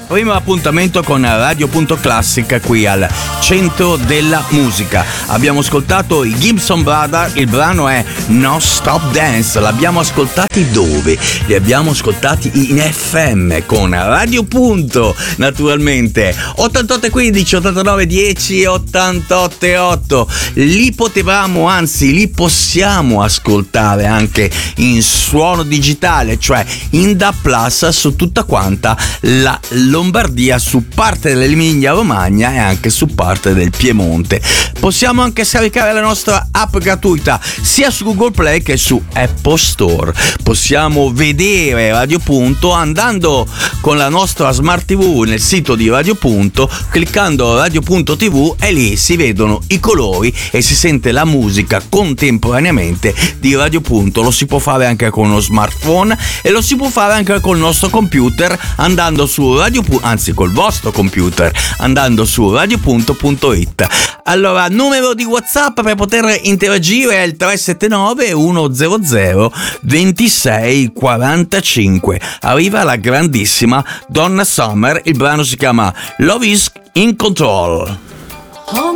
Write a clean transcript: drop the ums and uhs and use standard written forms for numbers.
primo appuntamento con Radio.Classic qui al centro della musica. Abbiamo ascoltato i Gibson Brothers, il brano è No Stop Dance. L'abbiamo ascoltati dove? Li abbiamo ascoltati in FM con Radio Punto, naturalmente 88.15, 89.10, 88.8. Li potevamo, anzi li possiamo ascoltare anche in suono digitale, cioè in DAB+ su tutta quanta la Lombardia, su parte dell'Emilia Romagna e anche su parte del Piemonte. Possiamo anche scaricare la nostra app gratuita sia su Google Play che su Apple Store. Possiamo vedere Radio Punto andando con la nostra Smart TV nel sito di Radio Punto, cliccando Radio.tv, e lì si vedono i colori e si sente la musica contemporaneamente di Radio Punto. Lo si può fare anche con uno smartphone e lo si può fare anche col nostro computer andando su Radio Punto, anzi col vostro computer andando su radiopunto.it. Allora, numero di WhatsApp per poter interagire è il 379 100 26 45. Arriva la grandissima Donna Summer, il brano si chiama Love is in Control.